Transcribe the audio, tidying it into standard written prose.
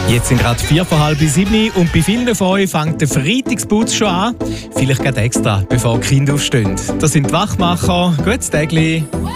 Jetzt sind gerade 6:45 und bei vielen von euch fängt der Freitagsputz schon an. Vielleicht gerade extra, bevor die Kinder aufstehen. Das sind die Wachmacher. Gutes Tägli.